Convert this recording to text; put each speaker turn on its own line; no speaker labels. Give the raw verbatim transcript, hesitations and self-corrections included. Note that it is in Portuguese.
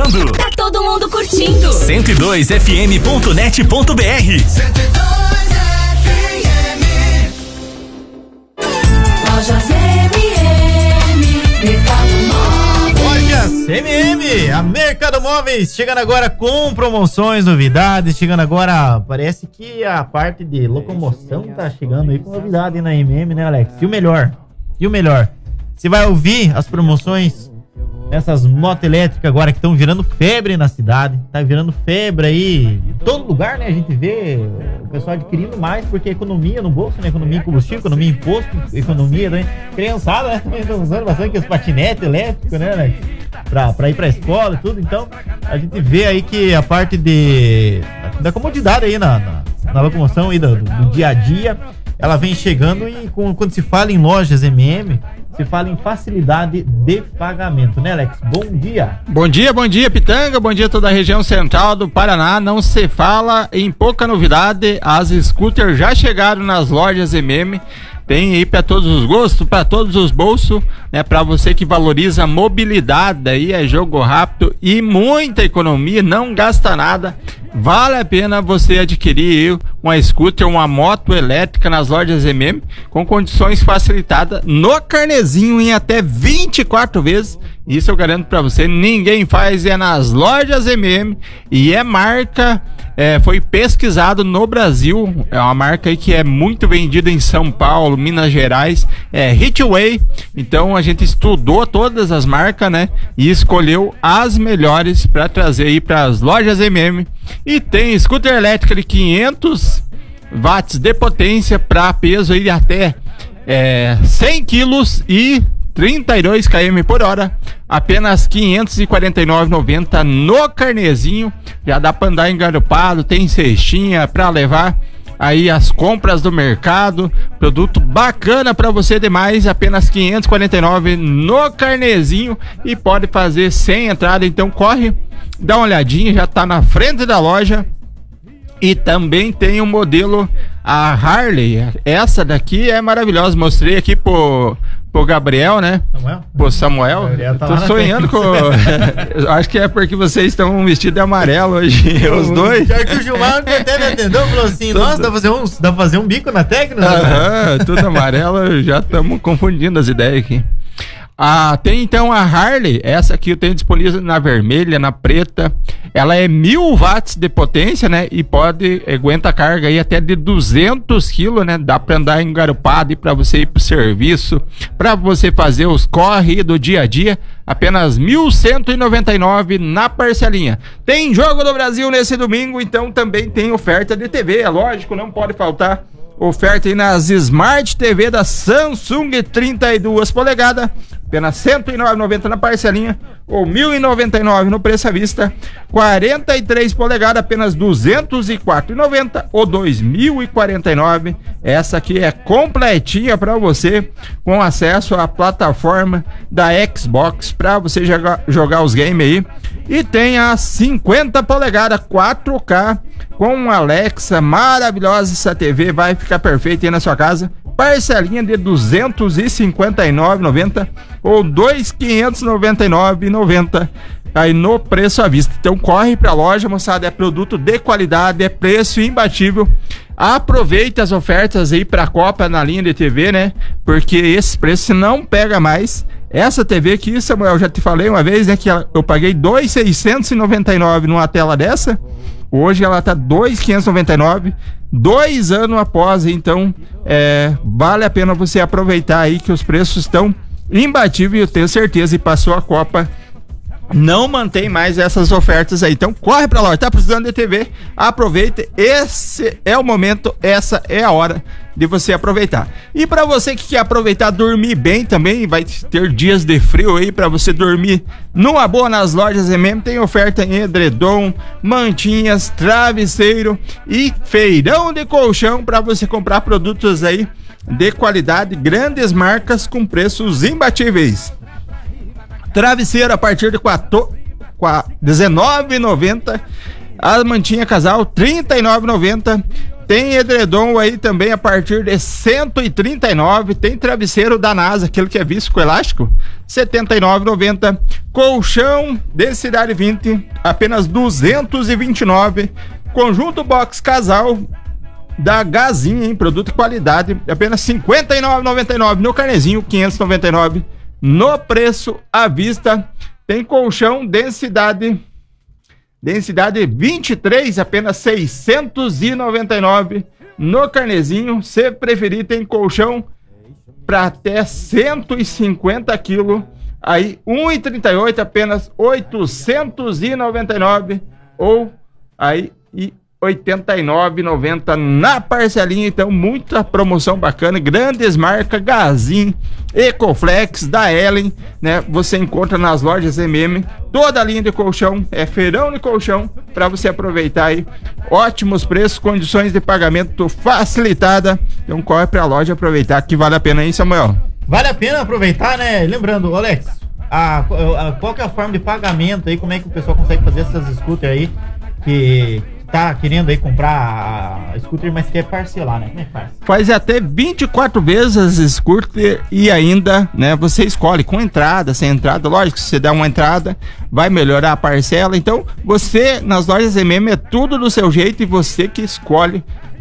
tocando.
Tá todo mundo curtindo.
cento e dois F M ponto net ponto B R.
cento e dois F M.
Lojas M M, Mercado Móveis.
Lojas M M, a Mercado Móveis, chegando agora com promoções, novidades, chegando agora, parece que a parte de locomoção tá chegando aí com novidade na M M, né, Alex? E o melhor, e o melhor, você vai ouvir as promoções nessas motos elétricas agora que estão virando febre na cidade, tá virando febre aí em todo lugar, né? A gente vê o pessoal adquirindo mais, porque economia no bolso, né? Economia em combustível, economia em imposto, economia, né? Criançada, né? Também estão usando bastante os patinetes elétricos, né, né? Pra, pra ir pra escola e tudo, então a gente vê aí que a parte de da comodidade aí na, na, na locomoção aí do, do dia a dia, ela vem chegando e com, quando se fala em lojas M M, se fala em facilidade de pagamento, né, Alex? Bom dia.
Bom dia, bom dia, Pitanga, bom dia a toda a região central do Paraná. Não se fala em pouca novidade, as scooters já chegaram nas lojas M M. Tem aí para todos os gostos, para todos os bolsos, né? Para você que valoriza a mobilidade, aí é jogo rápido e muita economia, não gasta nada. Vale a pena você adquirir uma scooter, uma moto elétrica nas lojas M M com condições facilitadas no carnezinho em até vinte e quatro vezes. Isso eu garanto para você, ninguém faz, é nas lojas M M e é marca, é, foi pesquisado no Brasil, é uma marca aí que é muito vendida em São Paulo, Minas Gerais, é Hitway. Então a gente estudou todas as marcas, né, e escolheu as melhores para trazer aí para as lojas M M. E tem scooter elétrica de quinhentos watts de potência para peso aí de até é, cem quilos e trinta e dois quilômetros por hora, apenas quinhentos e quarenta e nove reais e noventa centavos no carnezinho. Já dá para andar engarupado, tem cestinha para levar aí as compras do mercado, produto bacana para você demais, apenas quinhentos e quarenta e nove reais no carnezinho e pode fazer sem entrada. Então corre, dá uma olhadinha, já tá na frente da loja. E também tem um modelo, a Harley, essa daqui é maravilhosa, mostrei aqui pro, pro Gabriel, né? Samuel? Pro Samuel, Gabriel tá, tô sonhando com... Eu acho que é porque vocês estão vestidos de amarelo hoje, os dois.
Pior que o Gilmar até me atendeu, falou assim, tudo... nossa, dá pra fazer um, dá pra fazer um bico na técnica?
Aham, tudo amarelo, já estamos confundindo as ideias aqui. Ah, tem então a Harley, essa aqui eu tenho disponível na vermelha, na preta. Ela é mil watts de potência, né? E pode, aguenta carga aí até de duzentos quilos, né? Dá pra andar engarupado e pra você ir pro serviço, pra você fazer os corre do dia a dia. Apenas mil cento e noventa e nove reais na parcelinha. Tem Jogo do Brasil nesse domingo, então também tem oferta de T V, é lógico, não pode faltar. Oferta aí nas Smart T V da Samsung trinta e duas polegadas, apenas cento e nove reais e noventa centavos na parcelinha ou mil e noventa e nove reais no preço à vista. Quarenta e três polegadas, apenas duzentos e quatro reais e noventa centavos ou dois mil e quarenta e nove reais. Essa aqui é completinha para você, com acesso à plataforma da Xbox para você jogar, jogar os games aí. E tem a cinquenta polegadas quatro K com Alexa, maravilhosa essa T V, vai ficar perfeita aí na sua casa. Parcelinha de duzentos e cinquenta e nove reais e noventa centavos ou dois mil quinhentos e noventa e nove reais e noventa centavos aí no preço à vista. Então corre pra loja, moçada, é produto de qualidade, é preço imbatível. Aproveite as ofertas aí pra Copa na linha de T V, né? Porque esse preço não pega mais. Essa T V aqui, Samuel, já te falei uma vez, né? Que eu paguei dois mil seiscentos e noventa e nove reais numa tela dessa. Hoje ela tá dois mil quinhentos e noventa e nove reais, dois anos após, então é, vale a pena você aproveitar aí que os preços estão imbatíveis, eu tenho certeza, e passou a Copa, não mantém mais essas ofertas aí. Então corre pra lá, tá precisando de T V, aproveita, esse é o momento, essa é a hora de você aproveitar. E para você que quer aproveitar, dormir bem também, vai ter dias de frio aí para você dormir numa boa nas lojas M M, tem oferta em edredom, mantinhas, travesseiro e feirão de colchão para você comprar produtos aí de qualidade, grandes marcas com preços imbatíveis. Travesseiro a partir de dezenove reais e noventa centavos. A mantinha casal trinta e nove reais e noventa centavos. Tem edredom aí também a partir de cento e trinta e nove. Tem travesseiro da NASA, aquele que é visco elástico, setenta e nove reais e noventa centavos. Colchão densidade vinte, apenas duzentos e vinte e nove reais. Conjunto box casal da Gazinha, em produto de qualidade, apenas cinquenta e nove reais e noventa e nove centavos. No carnezinho, quinhentos e noventa e nove reais. No preço à vista. Tem colchão densidade densidade vinte e três, apenas seiscentos e noventa e nove reais. No carnezinho, se preferir, tem colchão para até cento e cinquenta quilos, aí um real e trinta e oito centavos, apenas oitocentos e noventa e nove reais, ou aí e oitenta e nove reais e noventa centavos na parcelinha. Então, muita promoção bacana, grandes marcas, Gazin, Ecoflex, da Ellen, né? Você encontra nas lojas M M, toda a linha de colchão, é feirão de colchão, para você aproveitar aí, ótimos preços, condições de pagamento facilitada. Então, corre pra loja aproveitar, que vale a pena, hein, Samuel?
Vale a pena aproveitar, né? Lembrando, Alex, a, a, qual que é a forma de pagamento aí, como é que o pessoal consegue fazer essas scooters aí, que tá querendo aí comprar a scooter, mas quer parcelar, né? Como é que faz?
Faz até vinte e quatro vezes a scooter e ainda, né, você escolhe com entrada, sem entrada. Lógico, se você der uma entrada, vai melhorar a parcela. Então, você, nas lojas M M, é tudo do seu jeito e você que escolhe